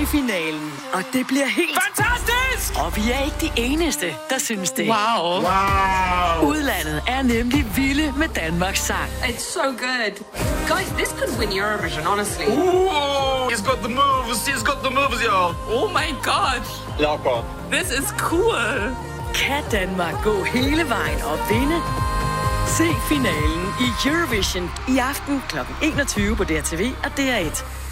finalen, og det bliver helt fantastisk! Og vi er ikke de eneste, der synes det. Wow. Udlandet er nemlig vilde med Danmarks sang. It's so good. Guys, this could win Eurovision, honestly. Ooh, he's got the moves, y'all. Oh my god. Jakob. This is cool. Kan Danmark gå hele vejen og vinde? Se finalen i Eurovision i aften kl. 21 på DRTV og DR1.